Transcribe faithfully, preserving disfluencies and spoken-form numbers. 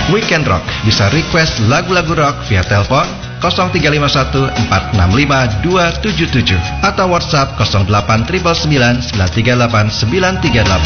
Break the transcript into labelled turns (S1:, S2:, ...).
S1: Weekend Rock. Bisa request lagu-lagu rock via telepon nol tiga lima satu empat enam lima dua tujuh tujuh atau WhatsApp nol delapan sembilan sembilan sembilan tiga delapan sembilan tiga delapan.